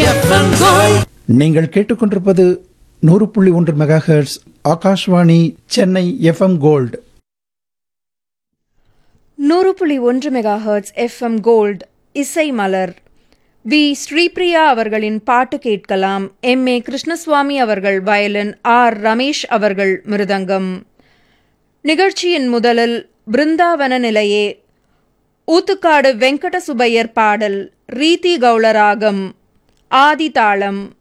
நீங்கள் கேட்டுக்கொண்டிருப்பது 100.1 megahertz Akashvani Chennai FM gold. 100.1 megahertz FM gold இசை மலர். வி ஸ்ரீபிரியா அவர்களின் பாட்டு கேட்கலாம். எம்.ஏ. கிருஷ்ணசுவாமி அவர்கள் வயலின், ஆர் ரமேஷ் அவர்கள் மிருதங்கம். நிகழ்ச்சியின் முதலில் பிருந்தாவன நிலையே, ஊத்துக்காடு வெங்கட சுப்பையர் பாடல், ரீதி கௌளராகம், ஆதி தாளம்.